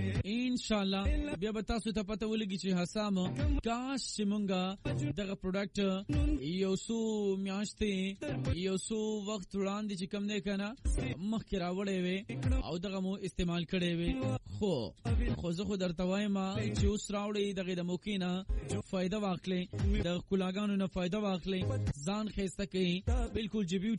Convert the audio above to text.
ان شاء الله بیا به تاسو ته پته ولګي چې حسام کاش چې مونږه دغه پروډکټ یو څو میاشتې یو څو وخت وړاندې چې کم نه کنه مخکې راوړې وي او دغه مو استعمال کړې وي خو زه خو درته وایم چې اوس راوړې دغه د موقع نه فائدہ واخلې د کلاګانو نه فائدہ واخلې ځان خسته کوي بالکل جبیو